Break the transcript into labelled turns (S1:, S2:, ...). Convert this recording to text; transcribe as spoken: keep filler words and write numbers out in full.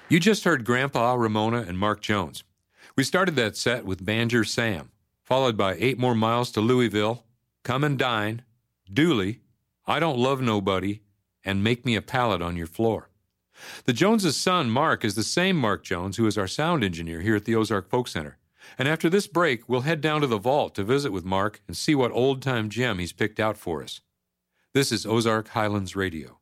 S1: You just heard Grandpa, Ramona, and Mark Jones. We started that set with Banjer Sam, followed by Eight More Miles to Louisville, Come and Dine, Dooley, I Don't Love Nobody, and Make Me a Pallet on Your Floor. The Joneses' son, Mark, is the same Mark Jones who is our sound engineer here at the Ozark Folk Center. And after this break, we'll head down to the vault to visit with Mark and see what old-time gem he's picked out for us. This is Ozark Highlands Radio.